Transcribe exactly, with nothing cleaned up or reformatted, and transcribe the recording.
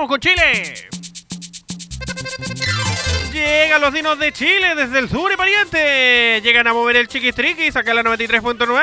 vamos con Chile. Llegan los dinos de Chile desde el sur y pariente. Llegan a mover el chiquistriqui, saca la noventa y tres punto nueve.